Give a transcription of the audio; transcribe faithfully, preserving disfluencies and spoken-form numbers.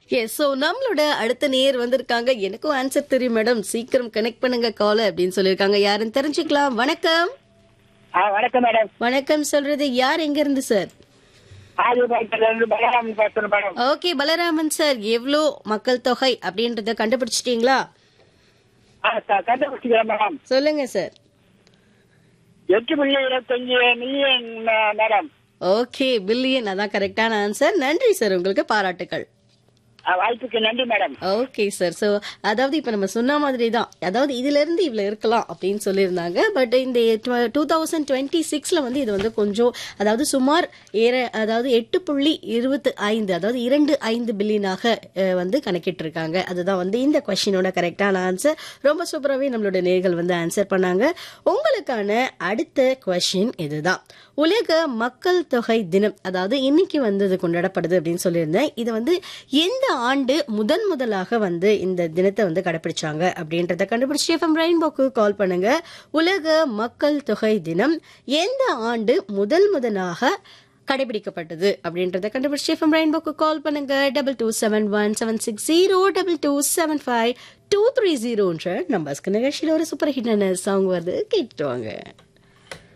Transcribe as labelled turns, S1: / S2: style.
S1: S. So நம்மளோட அடுத்த நேர் வந்திருக்காங்க. எனக்கும் ஆன்சர் தெரியும் மேடம், சீக்கிரம் கனெக்ட் பண்ணுங்க கால் அப்படின்னு சொல்லியிருக்காங்க. யாருன்னு தெரிஞ்சுக்கலாம். வணக்கம்.
S2: ஆ வணக்கம் மேடம்.
S1: வணக்கம் சொல்றது யார், எங்க இருந்து சார்?
S2: ஆதிபாளையத்திலிருந்து பலராமன் பேசுறேன் மேடம்.
S1: ஓகே பலராமன் சார், எவ்வளோ மக்கள் தொகை அப்படின்றத கண்டுபிடிச்சிட்டீங்களா?
S2: ஆ க- கண்டுபிடிச்சிக்கிறேன் மேடம்.
S1: சொல்லுங்க சார்.
S2: எட்டு புள்ளி இருபத்தஞ்சு மில்லியன் மே- மேடம்.
S1: ஓகே பில்லியன், அதான் கரெக்டான ஆன்சர். நன்றி சார், உங்களுக்கு பாராட்டுகள்.
S2: ஆ, வாய்ப்புக்கு நன்றி மேடம்.
S1: Okay sir. ஸோ அதாவது இப்போ நம்ம சொன்ன மாதிரி தான், அதாவது இதுல இருந்து இவ்வளோ இருக்கலாம் அப்படின்னு சொல்லியிருந்தாங்க. பட் இந்த டூ தௌசண்ட் டுவெண்ட்டி சிக்ஸ்ல வந்து இது வந்து கொஞ்சம், அதாவது சுமார் ஏற அதாவது எட்டு புள்ளி இருபத்தி ஐந்து அதாவது இரண்டு ஐந்து பில்லியனாக வந்து கணக்கிட்டிருக்காங்க. அதுதான் வந்து இந்த கொஸ்டினோட கரெக்டான ஆன்சர். ரொம்ப சூப்பராகவே நம்மளோட நேர்கள் வந்து ஆன்சர் பண்ணாங்க. உங்களுக்கான அடுத்த கொஸ்டின் இதுதான். உலக மக்கள் தொகை தினம், அதாவது இன்னைக்கு வந்து இது கொண்டாடப்படுது அப்படின்னு சொல்லியிருந்தேன். இது வந்து எந்த ஆண்டு முதன் முதலாக வந்து இந்த தினத்தை வந்து கடைபிடிச்சாங்க அப்படின்றத கண்டுபிடிச்சு எஃப்எம் ரெயின்போக்கு கால் பண்ணுங்க. உலக மக்கள் தொகை தினம் எந்த ஆண்டு முதல் முதலாக கடைபிடிக்கப்பட்டது அப்படின்றத கண்டுபிடிச்சு எஃப்எம் ரெயின்போக்கு கால் பண்ணுங்க. Double two seven one seven six zero double two seven five two three ஜீரோன்ற நம்பர்ஸ்க்கு நிகழ்ச்சியில் ஒரு சூப்பர் ஹிட்டான சாங் வருது, கேட்டுட்டு வாங்க.